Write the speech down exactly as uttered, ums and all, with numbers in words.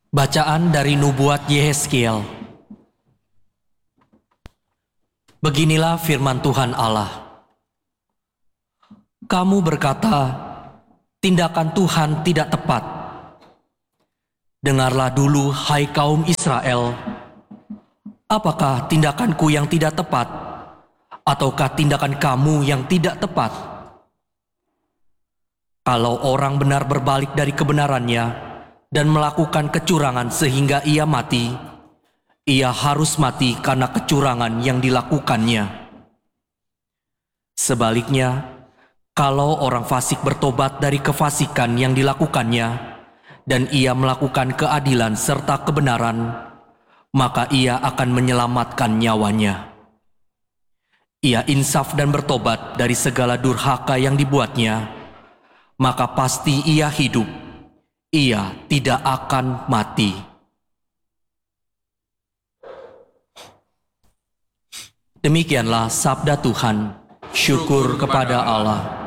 Bacaan dari Nubuat Yehezkiel. Beginilah firman Tuhan Allah. Kamu berkata, tindakan Tuhan tidak tepat. Dengarlah dulu, hai kaum Israel. Apakah tindakanku yang tidak tepat, ataukah tindakan kamu yang tidak tepat? Kalau orang benar berbalik dari kebenarannya dan melakukan kecurangan sehingga ia mati, ia harus mati karena kecurangan yang dilakukannya. Sebaliknya, kalau orang fasik bertobat dari kefasikan yang dilakukannya, dan ia melakukan keadilan serta kebenaran, maka ia akan menyelamatkan nyawanya. Ia insaf dan bertobat dari segala durhaka yang dibuatnya, maka pasti ia hidup. Ia tidak akan mati. Demikianlah sabda Tuhan. Syukur kepada Allah.